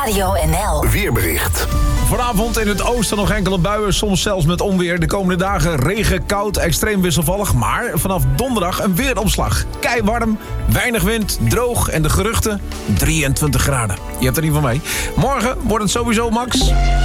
Radio NL. Weerbericht. Vanavond in het oosten nog enkele buien, soms zelfs met onweer. De komende dagen regen, koud, extreem wisselvallig. Maar vanaf donderdag een weeromslag. Keiwarm, weinig wind, droog en de geruchten 23 graden. Je hebt er niet van mee. Morgen wordt het sowieso Max.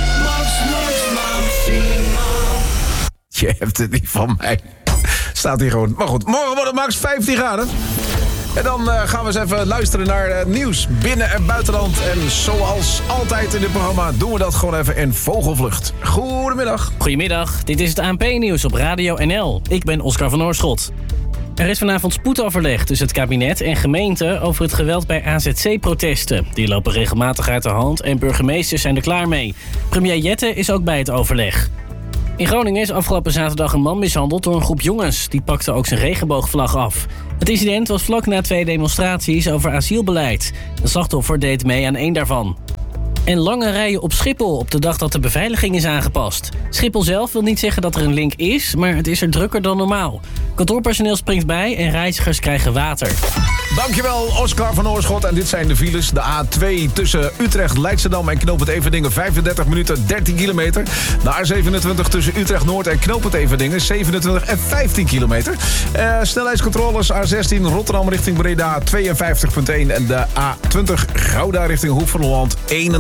Je hebt het niet van mij. Staat hier gewoon. Maar goed, morgen wordt het Max 15 graden. En dan gaan we eens even luisteren naar nieuws binnen- en buitenland. En zoals altijd in dit programma doen we dat gewoon even in vogelvlucht. Goedemiddag. Goedemiddag, dit is het ANP-nieuws op Radio NL. Ik ben Oscar van Oorschot. Er is vanavond spoedoverleg tussen het kabinet en gemeenten over het geweld bij AZC-protesten. Die lopen regelmatig uit de hand en burgemeesters zijn er klaar mee. Premier Jette is ook bij het overleg. In Groningen is afgelopen zaterdag een man mishandeld door een groep jongens. Die pakte ook zijn regenboogvlag af. Het incident was vlak na 2 demonstraties over asielbeleid. De slachtoffer deed mee aan 1 daarvan. En lange rijen op Schiphol op de dag dat de beveiliging is aangepast. Schiphol zelf wil niet zeggen dat er een link is, maar het is er drukker dan normaal. Kantoorpersoneel springt bij en reizigers krijgen water. Dankjewel, Oscar van Oorschot. En dit zijn de files. De A2 tussen Utrecht, Leidschendam en Knoop het Everdingen 35 minuten, 13 kilometer. De A27 tussen Utrecht Noord en Knoop het Everdingen 27 en 15 kilometer. Snelheidscontroles A16 Rotterdam richting Breda 52,1 en de A20 Gouda richting Hoek van Holland 31.